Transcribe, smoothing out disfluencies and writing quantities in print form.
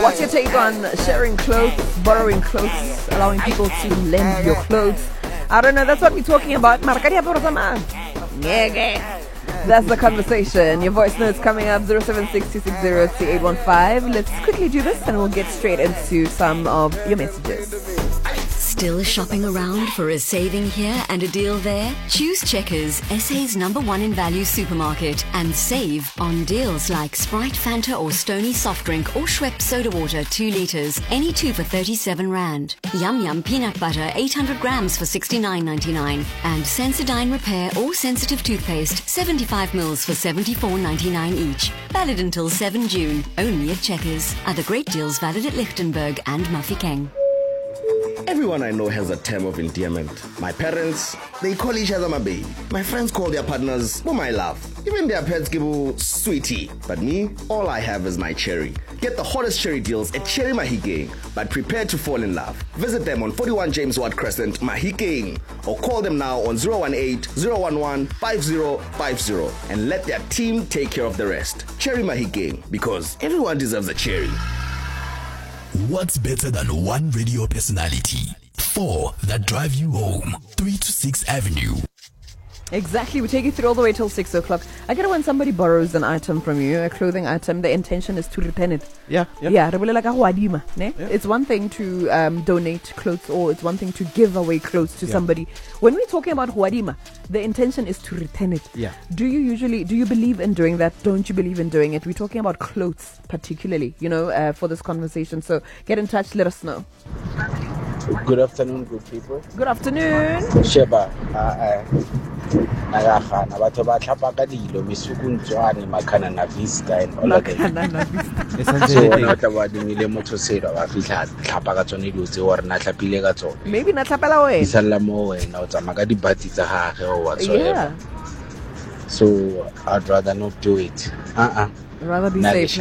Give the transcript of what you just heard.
What's your take on sharing clothes, borrowing clothes, allowing people to lend your clothes? I don't know, that's what we're talking about. That's the conversation. Your voice notes coming up 0762602815. Let's quickly do this and we'll get straight into some of your messages. Still shopping around for a saving here and a deal there? Choose Checkers, SA's #1 in value supermarket, and save on deals like Sprite, Fanta or Stony soft drink or Schweppes soda water 2 litres, any 2 for 37 Rand. Yum Yum peanut butter 800 grams for 69.99, and Sensodyne repair or sensitive toothpaste 75 mils for 74.99 each. Valid until 7 June, only at Checkers. Other great deals valid at Lichtenberg and Mafeking. Everyone I know has a term of endearment. My parents, they call each other my baby. My friends call their partners my love. Even their pets give sweetie. But me, all I have is my cherry. Get the hottest cherry deals at Cherry Mahikeng, but prepare to fall in love. Visit them on 41 James Watt Crescent, Mahikeng, or call them now on 018-011-5050 and let their team take care of the rest. Cherry Mahikeng, because everyone deserves a cherry. What's better than one radio personality? 4 that drive you home. 3 to 6 Avenue. Exactly, we take you through all the way till 6 o'clock. I get it when somebody borrows an item from you, a clothing item, the intention is to return it. Yeah. It's one thing to donate clothes, or it's one thing to give away clothes to somebody. When we're talking about huadima, the intention is to return it. Yeah. Do you believe in doing that? Don't you believe in doing it? We're talking about clothes particularly, for this conversation. So get in touch, let us know. Good afternoon, good people. Good afternoon. Sheba, nagagana batho ba tlhapa ka dilo mesukuntswane makana na vista and all of that. So ona tla ba dimile motho selo ba fihla tlhapa ka tsone dilo tse o rena tlhapile ka tsone. Maybe na tlhapela wena. Isalla mo wena o tsama ka dibati tsa gage o whatsoever. So I'd rather not do it. Rather be safe.